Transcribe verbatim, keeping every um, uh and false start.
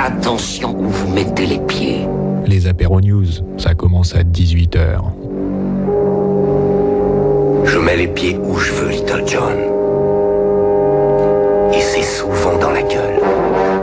attention où vous mettez les pieds. Les apéros news, ça commence à dix-huit heures. Je mets les pieds où je veux, Little John.